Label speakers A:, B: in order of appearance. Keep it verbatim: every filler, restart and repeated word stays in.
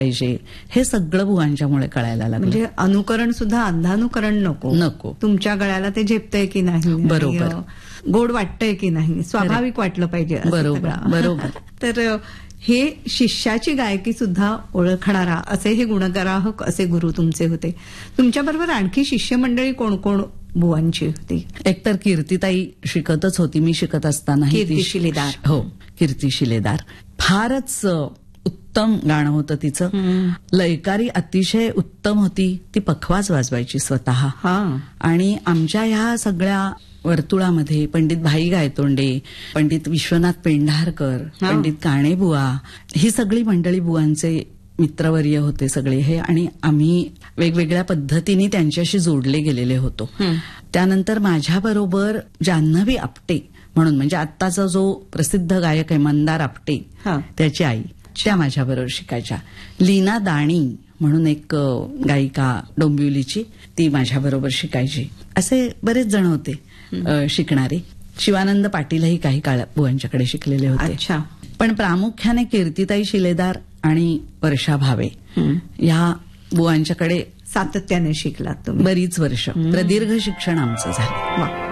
A: पाहिजे हे सगळं बुवांच्यामुळे कळायला लागलं.
B: म्हणजे अनुकरण सुद्धा अंधानुकरण नको.
A: नको.
B: तुमच्या गळ्याला ते झेपतंय की नाही,
A: बरोबर.
B: आणि गोड वाटतंय की नाही, स्वाभाविक वाटलं पाहिजे असं
A: बरोबर
B: सगळं.
A: बरोबर.
B: तर हे शिष्याची गायकी सुद्धा ओळखणारा असे हे गुणग्राहक असे गुरु तुमचे होते. तुमच्याबरोबर आणखी शिष्यमंडळी कोण कोण बुवांची होती?
A: एकतर कीर्तिताई शिकतच होती, मी शिकत असताना.
B: कीर्ती शिलेदार.
A: हो, कीर्ती शिलेदार. फारच उत्तम गाणं होतं तिचं. लयकारी अतिशय उत्तम होती. ती पखवाज वाजवायची स्वतः. आणि आमच्या ह्या सगळ्या वर्तुळामध्ये पंडित भाई गायतोंडे, पंडित विश्वनाथ पेंढारकर, पंडित काणेबुवा, ही सगळी मंडळी बुवांचे मित्रवर्य होते सगळे हे. आणि आम्ही वेगवेगळ्या पद्धतीने त्यांच्याशी जोडले गेलेले होतो. त्यानंतर माझ्याबरोबर जान्हवी आपटे म्हणून, म्हणजे आत्ताचा जो प्रसिद्ध गायक आहे मंदार आपटे, त्याची आई, त्या माझ्याबरोबर शिकायच्या. लीना दाणी म्हणून एक गायिका डोंबिवलीची, ती माझ्याबरोबर शिकायची. असे बरेच जण होते शिकणारे. शिवानंद पाटीलही काही काळ बुवांच्याकडे शिकलेले होते. पण प्रामुख्याने कीर्तिताई शिलेदार आणि वर्षा भावे ह्या बुवांच्याकडे
B: सातत्याने शिकलात तुम्ही.
A: बरीच वर्ष प्रदीर्घ शिक्षण आमचं झालं.